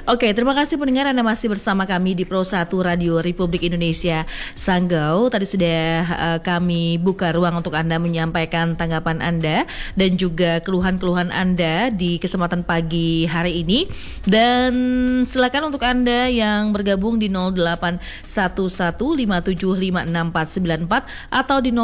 Oke, terima kasih pendengar, Anda masih bersama kami di Pro 1 Radio Republik Indonesia Sanggau. Tadi sudah kami buka ruang untuk Anda menyampaikan tanggapan Anda dan juga keluhan-keluhan Anda di kesempatan pagi hari ini. Dan silakan untuk Anda yang bergabung di 081157564494 atau di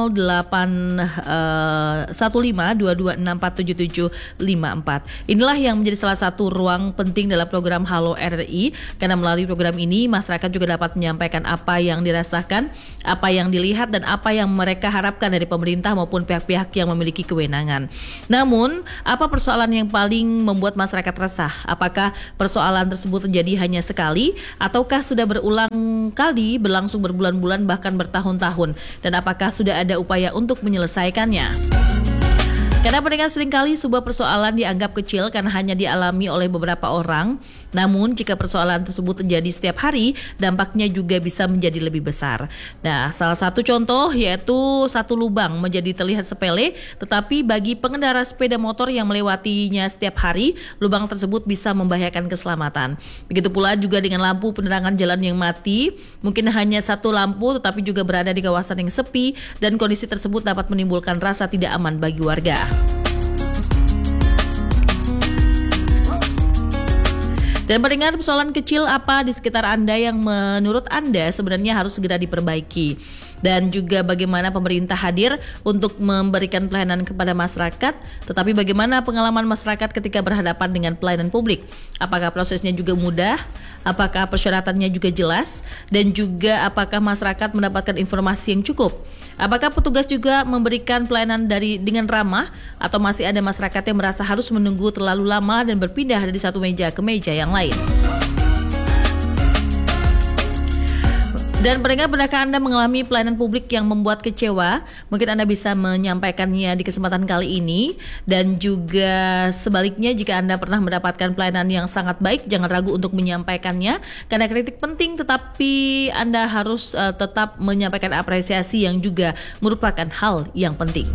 081522647754. Inilah yang menjadi salah satu ruang penting dalam program Halo RRI, karena melalui program ini masyarakat juga dapat menyampaikan apa yang dirasakan, apa yang dilihat, dan apa yang mereka harapkan dari pemerintah maupun pihak-pihak yang memiliki kewenangan. Namun, apa persoalan yang paling membuat masyarakat resah? Apakah persoalan tersebut terjadi hanya sekali, ataukah sudah berulang kali, berlangsung berbulan-bulan bahkan bertahun-tahun? Dan apakah sudah ada upaya untuk menyelesaikannya? Karena pendengar, seringkali sebuah persoalan dianggap kecil karena hanya dialami oleh beberapa orang. Namun jika persoalan tersebut terjadi setiap hari, dampaknya juga bisa menjadi lebih besar. Nah, salah satu contoh yaitu satu lubang menjadi terlihat sepele, tetapi bagi pengendara sepeda motor yang melewatinya setiap hari, lubang tersebut bisa membahayakan keselamatan. Begitu pula juga dengan lampu penerangan jalan yang mati, mungkin hanya satu lampu tetapi juga berada di kawasan yang sepi, dan kondisi tersebut dapat menimbulkan rasa tidak aman bagi warga. Dan pendengar, persoalan kecil apa di sekitar Anda yang menurut Anda sebenarnya harus segera diperbaiki? Dan juga bagaimana pemerintah hadir untuk memberikan pelayanan kepada masyarakat, tetapi bagaimana pengalaman masyarakat ketika berhadapan dengan pelayanan publik? Apakah prosesnya juga mudah? Apakah persyaratannya juga jelas? Dan juga apakah masyarakat mendapatkan informasi yang cukup? Apakah petugas juga memberikan pelayanan dengan ramah, atau masih ada masyarakat yang merasa harus menunggu terlalu lama dan berpindah dari satu meja ke meja yang lain? Dan pendengar, pernahkah Anda mengalami pelayanan publik yang membuat kecewa? Mungkin Anda bisa menyampaikannya di kesempatan kali ini. Dan juga sebaliknya, jika Anda pernah mendapatkan pelayanan yang sangat baik, jangan ragu untuk menyampaikannya. Karena kritik penting, tetapi Anda harus tetap menyampaikan apresiasi yang juga merupakan hal yang penting.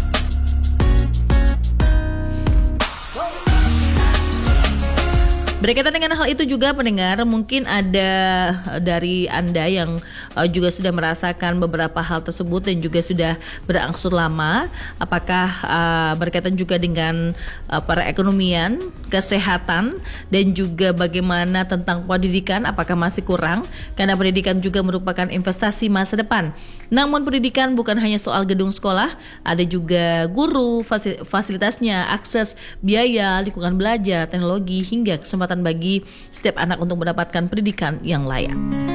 Berkaitan dengan hal itu juga pendengar, mungkin ada dari Anda yang juga sudah merasakan beberapa hal tersebut dan juga sudah berangsur lama. Apakah berkaitan juga dengan perekonomian, kesehatan, dan juga bagaimana tentang pendidikan, apakah masih kurang? Karena pendidikan juga merupakan investasi masa depan. Namun pendidikan bukan hanya soal gedung sekolah, ada juga guru, fasilitasnya, akses, biaya, lingkungan belajar, teknologi, hingga kesempatan bagi setiap anak untuk mendapatkan pendidikan yang layak.